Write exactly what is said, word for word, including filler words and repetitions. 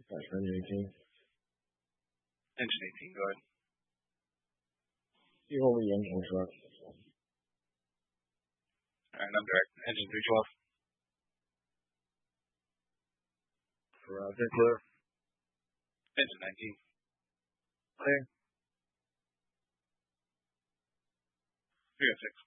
That's engine eighteen. Engine eighteen, go ahead. You hold the engine truck. All right, I'm direct. Engine three twelve. Roger, clear. Engine nineteen. Clear. three oh six.